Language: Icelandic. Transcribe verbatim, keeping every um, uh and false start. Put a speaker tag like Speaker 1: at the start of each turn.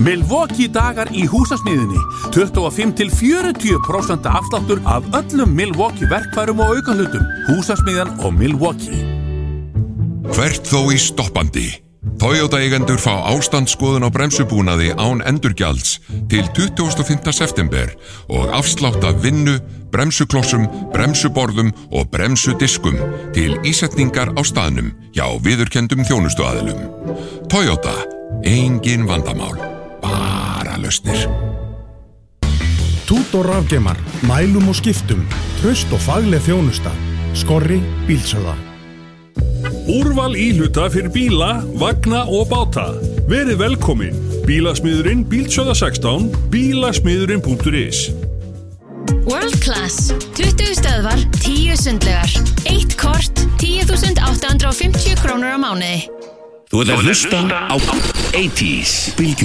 Speaker 1: Milwaukee dagar í húsasmiðinni. tuttugu og fimm til fjörutíu prósent afsláttur af öllum Milwaukee verkfærum og aukahlutum. Húsasmiðjan og Milwaukee.
Speaker 2: Hvert þó í stoppandi. Toyota-eigendur fá ástandsskoðun á bremsubúnaði án endurgjalds til tuttugasta og fimmta september og afslátt af vinnu, bremsuklossum, bremsuborðum og bremsudiskum til ísetningar á staðnum hjá viðurkenndum þjónustuaðilum. Toyota, engin vandamál, bara lausnir.
Speaker 3: Tútor rafgeimar, mælum og skiptum, traust og fagleg þjónusta. Skorri bílsöða.
Speaker 4: Úrval íhluta fyrir bíla, vagna og báta. Verið velkomin. Bílasmiðurinn Bílsöða sextán, bílasmiðurinn punktur is.
Speaker 5: World Class. tuttugu stöðvar, tíu sundlegar. Eitt kort, tíu þúsund átta hundruð og fimmtíu krónur á mánuði.
Speaker 6: Þú ert að hlusta á eighties.